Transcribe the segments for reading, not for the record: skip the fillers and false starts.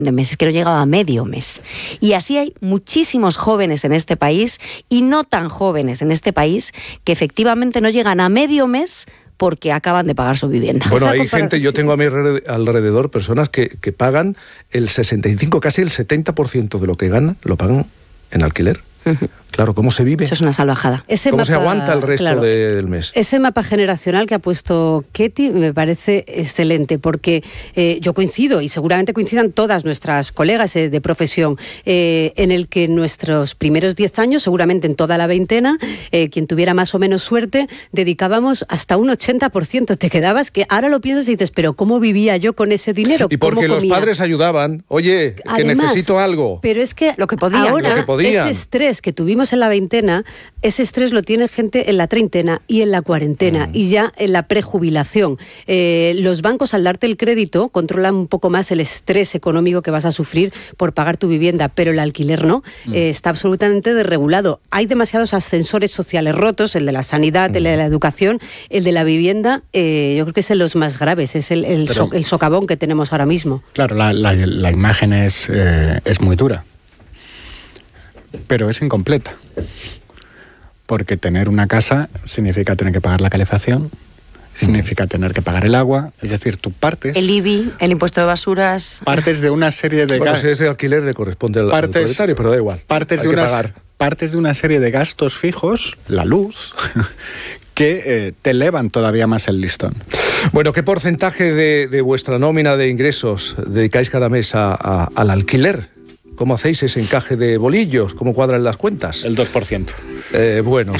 de mes, es que no llegaba a medio mes. Y así hay muchísimos jóvenes en este país y no tan jóvenes en este país que efectivamente no llegan a medio mes porque acaban de pagar su vivienda. Bueno, hay gente, yo tengo a mi alrededor personas que pagan el 65, casi el 70% de lo que ganan, lo pagan en alquiler. Uh-huh. Claro, ¿cómo se vive? Eso es una salvajada. ¿Cómo se aguanta el resto del mes? Ese mapa generacional que ha puesto Ketty me parece excelente, porque yo coincido, y seguramente coincidan todas nuestras colegas de profesión, en el que en nuestros primeros 10 años, seguramente en toda la veintena, quien tuviera más o menos suerte, dedicábamos hasta un 80%. Te quedabas que ahora lo piensas y dices, pero ¿cómo vivía yo con ese dinero? Y porque los padres ayudaban, oye, que además, necesito algo. Pero es que lo que podían, ahora, ese estrés que tuvimos en la veintena, ese estrés lo tiene gente en la treintena y en la cuarentena y ya en la prejubilación. Los bancos, al darte el crédito, controlan un poco más el estrés económico que vas a sufrir por pagar tu vivienda, pero el alquiler no. Está absolutamente desregulado. Hay demasiados ascensores sociales rotos, el de la sanidad, el de la educación, el de la vivienda, yo creo que es de los más graves, es el socavón que tenemos ahora mismo. Claro, la imagen es muy dura, pero es incompleta, porque tener una casa significa tener que pagar la calefacción, significa tener que pagar el agua, es decir, tú partes... El IBI, el impuesto de basuras... Partes de una serie de... Bueno, si ese alquiler le corresponde al propietario, pero da igual. Partes de una serie de gastos fijos, la luz, que te elevan todavía más el listón. Bueno, ¿qué porcentaje de vuestra nómina de ingresos dedicáis cada mes al alquiler? ¿Cómo hacéis ese encaje de bolillos? ¿Cómo cuadran las cuentas? El 2%. Bueno,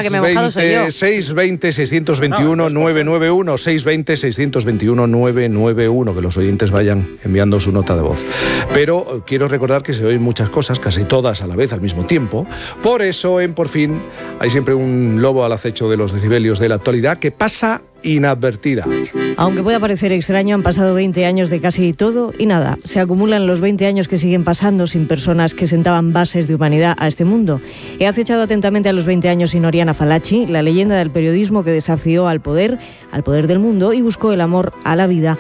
620-621-991, 620-621-991, que los oyentes vayan enviando su nota de voz. Pero quiero recordar que se oyen muchas cosas, casi todas a la vez, al mismo tiempo. Por eso, en Por Fin, hay siempre un lobo al acecho de los decibelios de la actualidad que pasa inadvertida. Aunque pueda parecer extraño, han pasado 20 años de casi todo y nada. Se acumulan los 20 años que siguen pasando sin personas que sentaban bases de humanidad a este mundo. He acechado atentamente a los 20 años sin Oriana Fallaci, la leyenda del periodismo que desafió al poder del mundo y buscó el amor a la vida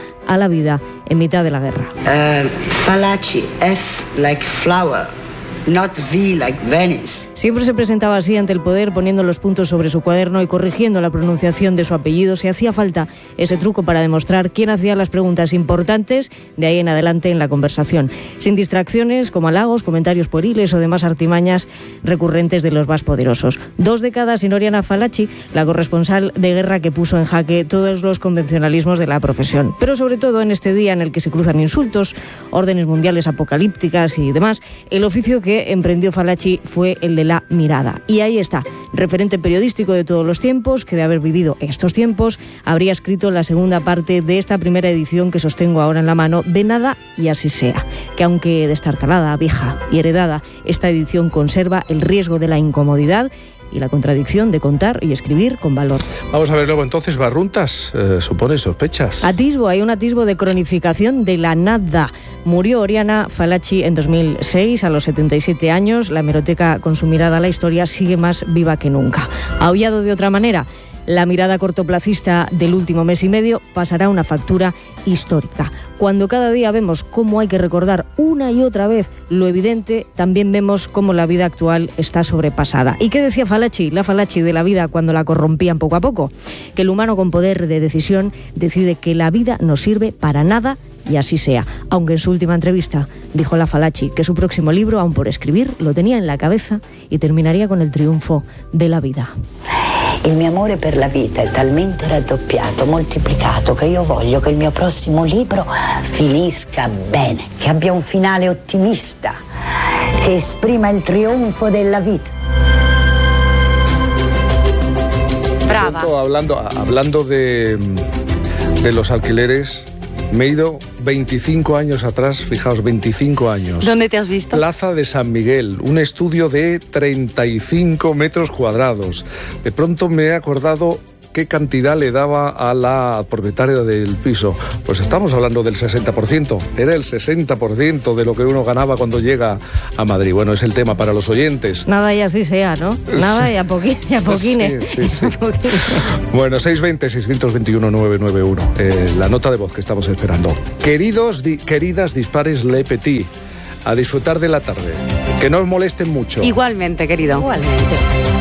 en mitad de la guerra. Fallaci, F like flower. Not V like Venice. Siempre se presentaba así ante el poder, poniendo los puntos sobre su cuaderno y corrigiendo la pronunciación de su apellido si hacía falta ese truco para demostrar quién hacía las preguntas importantes de ahí en adelante en la conversación, sin distracciones como halagos, comentarios pueriles o demás artimañas recurrentes de los más poderosos. 2 décadas sin Oriana Fallaci, la corresponsal de guerra que puso en jaque todos los convencionalismos de la profesión. Pero sobre todo en este día en el que se cruzan insultos, órdenes mundiales apocalípticas y demás, el oficio que emprendió Fallaci fue el de la mirada. Y ahí está, referente periodístico de todos los tiempos, que de haber vivido estos tiempos, habría escrito la segunda parte de esta primera edición que sostengo ahora en la mano, de Nada y así sea. Que aunque destartalada, vieja y heredada, esta edición conserva el riesgo de la incomodidad y la contradicción de contar y escribir con valor. Vamos a ver luego entonces, Barruntas, supone sospechas. Hay un atisbo de cronificación de la nada. Murió Oriana Fallaci en 2006 a los 77 años. La hemeroteca con su mirada a la historia sigue más viva que nunca. Aullado de otra manera, la mirada cortoplacista del último mes y medio pasará una factura histórica. Cuando cada día vemos cómo hay que recordar una y otra vez lo evidente, también vemos cómo la vida actual está sobrepasada. ¿Y qué decía Fallaci, la Fallaci de la vida cuando la corrompían poco a poco? Que el humano con poder de decisión decide que la vida no sirve para nada y así sea. Aunque en su última entrevista dijo la Fallaci que su próximo libro, aún por escribir, lo tenía en la cabeza y terminaría con el triunfo de la vida. Il mio amore per la vita è talmente raddoppiato, moltiplicato, che io voglio che il mio prossimo libro finisca bene, che abbia un finale ottimista, che esprima il trionfo della vita. Brava. Hablando de los alquileres, me he ido 25 años atrás, fijaos, 25 años. ¿Dónde te has visto? Plaza de San Miguel, un estudio de 35 metros cuadrados. De pronto me he acordado qué cantidad le daba a la propietaria del piso. Pues estamos hablando del 60%. Era el 60% de lo que uno ganaba cuando llega a Madrid. Bueno, es el tema para los oyentes. Nada y así sea, ¿no? Nada y a poquines. Sí. Bueno, 620-621-991. La nota de voz que estamos esperando. Queridas dispares Le Petit, a disfrutar de la tarde. Que no os molesten mucho. Igualmente, querido. Igualmente.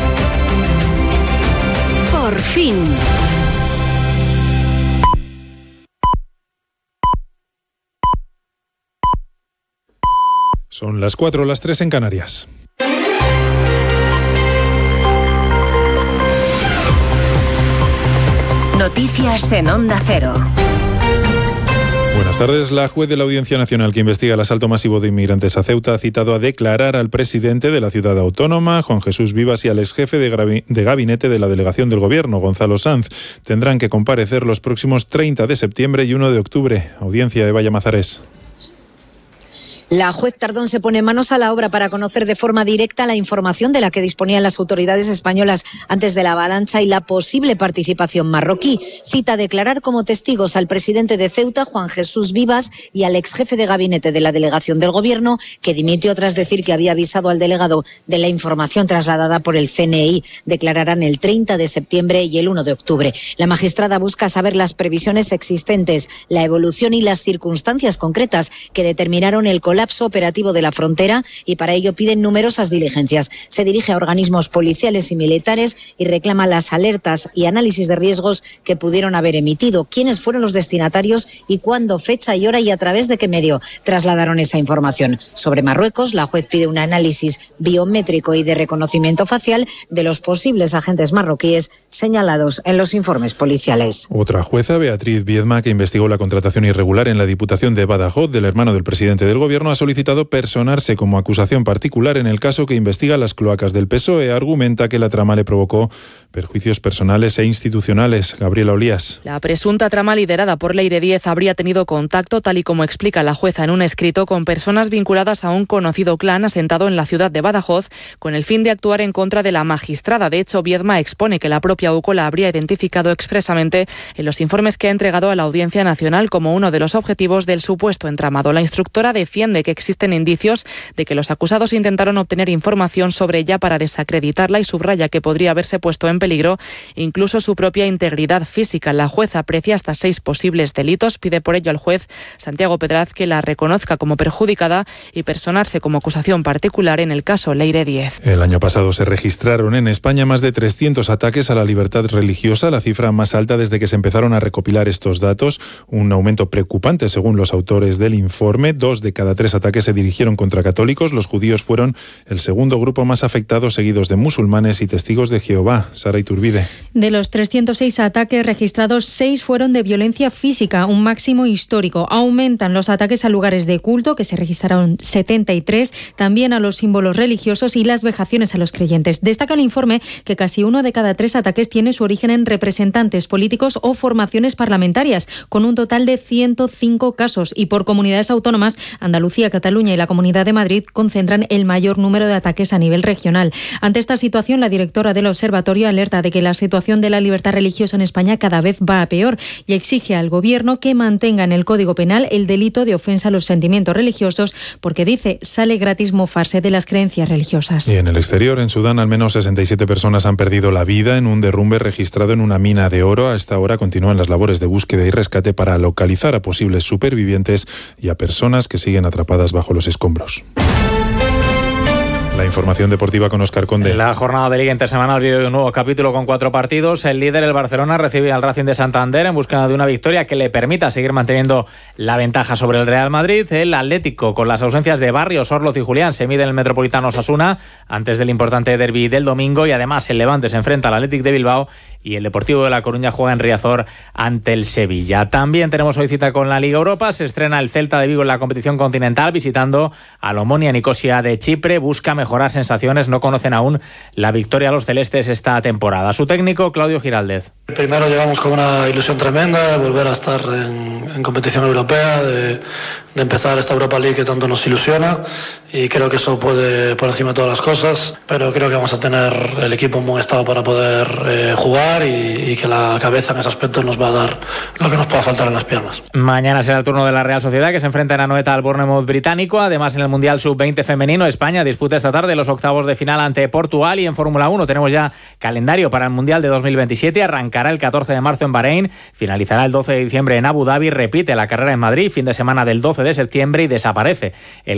Por fin. Son las 4, las 3 en Canarias. Noticias en Onda Cero. Buenas tardes. La juez de la Audiencia Nacional que investiga el asalto masivo de inmigrantes a Ceuta ha citado a declarar al presidente de la ciudad autónoma, Juan Jesús Vivas, y al exjefe de gabinete de la delegación del Gobierno, Gonzalo Sanz. Tendrán que comparecer los próximos 30 de septiembre y 1 de octubre. Audiencia de Vallamazares. La juez Tardón se pone manos a la obra para conocer de forma directa la información de la que disponían las autoridades españolas antes de la avalancha y la posible participación marroquí. Cita a declarar como testigos al presidente de Ceuta, Juan Jesús Vivas, y al exjefe de gabinete de la delegación del Gobierno, que dimitió tras decir que había avisado al delegado de la información trasladada por el CNI. Declararán el 30 de septiembre y el 1 de octubre. La magistrada busca saber las previsiones existentes, la evolución y las circunstancias concretas que determinaron el colapso operativo de la frontera, y para ello piden numerosas diligencias. Se dirige a organismos policiales y militares y reclama las alertas y análisis de riesgos que pudieron haber emitido, quiénes fueron los destinatarios y cuándo, fecha y hora y a través de qué medio trasladaron esa información. Sobre Marruecos, la juez pide un análisis biométrico y de reconocimiento facial de los posibles agentes marroquíes señalados en los informes policiales. Otra jueza, Beatriz Viedma, que investigó la contratación irregular en la Diputación de Badajoz del hermano del presidente del Gobierno, ha solicitado personarse como acusación particular en el caso que investiga las cloacas del PSOE. Argumenta que la trama le provocó perjuicios personales e institucionales. Gabriela Olías. La presunta trama liderada por Leire Díez habría tenido contacto, tal y como explica la jueza en un escrito, con personas vinculadas a un conocido clan asentado en la ciudad de Badajoz, con el fin de actuar en contra de la magistrada. De hecho, Viedma expone que la propia UCO la habría identificado expresamente en los informes que ha entregado a la Audiencia Nacional como uno de los objetivos del supuesto entramado. La instructora defiende que existen indicios de que los acusados intentaron obtener información sobre ella para desacreditarla y subraya que podría haberse puesto en peligro incluso su propia integridad física. La jueza aprecia hasta 6 posibles delitos. Pide por ello al juez Santiago Pedraz que la reconozca como perjudicada y personarse como acusación particular en el caso Leire Díez. El año pasado se registraron en España más de 300 ataques a la libertad religiosa, la cifra más alta desde que se empezaron a recopilar estos datos, un aumento preocupante según los autores del informe. 2 de cada 3 ataques se dirigieron contra católicos. Los judíos fueron el segundo grupo más afectado, seguidos de musulmanes y testigos de Jehová. Sara Iturbide. De los 306 ataques registrados, 6 fueron de violencia física, un máximo histórico. Aumentan los ataques a lugares de culto, que se registraron 73, también a los símbolos religiosos y las vejaciones a los creyentes. Destaca el informe que casi 1 de cada 3 ataques tiene su origen en representantes políticos o formaciones parlamentarias, con un total de 105 casos. Y por comunidades autónomas, Andalucía, Cataluña y la Comunidad de Madrid concentran el mayor número de ataques a nivel regional. Ante esta situación, la directora del observatorio alerta de que la situación de la libertad religiosa en España cada vez va a peor y exige al Gobierno que mantenga en el Código Penal el delito de ofensa a los sentimientos religiosos, porque dice sale gratis mofarse de las creencias religiosas. Y en el exterior, en Sudán, al menos 67 personas han perdido la vida en un derrumbe registrado en una mina de oro. A esta hora continúan las labores de búsqueda y rescate para localizar a posibles supervivientes y a personas que siguen atrapadas bajo los escombros. La información deportiva con Óscar Conde. La jornada de Liga Intersemanal vive un nuevo capítulo con 4 partidos. El líder, el Barcelona, recibe al Racing de Santander en busca de una victoria que le permita seguir manteniendo la ventaja sobre el Real Madrid. El Atlético, con las ausencias de Barrios, Orloz y Julián, se mide en el Metropolitano Osasuna antes del importante derbi del domingo, y además el Levante se enfrenta al Athletic de Bilbao y el Deportivo de La Coruña juega en Riazor ante el Sevilla. También tenemos hoy cita con la Liga Europa. Se estrena el Celta de Vigo en la competición continental visitando al Omonia Nicosia de Chipre. Busca mejor mejorar sensaciones, no conocen aún la victoria a los celestes esta temporada. Su técnico, Claudio Giraldez. Primero llegamos con una ilusión tremenda de volver a estar en competición europea, de empezar esta Europa League que tanto nos ilusiona, y creo que eso puede por encima de todas las cosas, pero creo que vamos a tener el equipo en buen estado para poder jugar y que la cabeza en ese aspecto nos va a dar lo que nos pueda faltar en las piernas. Mañana será el turno de la Real Sociedad, que se enfrenta en Anoeta al Bournemouth británico. Además, en el Mundial Sub-20 femenino, España disputa esta tarde los octavos de final ante Portugal, y en Fórmula 1 tenemos ya calendario para el Mundial de 2027. Arrancará el 14 de marzo en Bahrein, finalizará el 12 de diciembre en Abu Dhabi, repite la carrera en Madrid, fin de semana del 12 de septiembre, y desaparece el